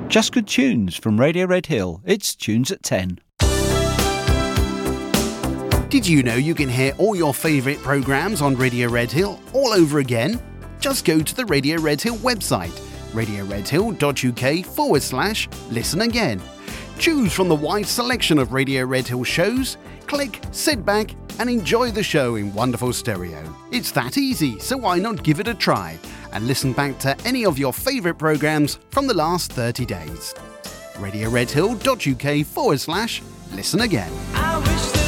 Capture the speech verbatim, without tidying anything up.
Just Good Tunes from Radio Red Hill. It's Tunes at ten. Did you know you can hear all your favourite programmes on Radio Red Hill all over again? Just go to the Radio Red Hill website, radioredhill.uk forward slash listen again. Choose from the wide selection of Radio Red Hill shows, click, sit back and enjoy the show in wonderful stereo. It's that easy, so why not give it a try and listen back to any of your favourite programmes from the last thirty days. radioredhill.uk forward slash listen again.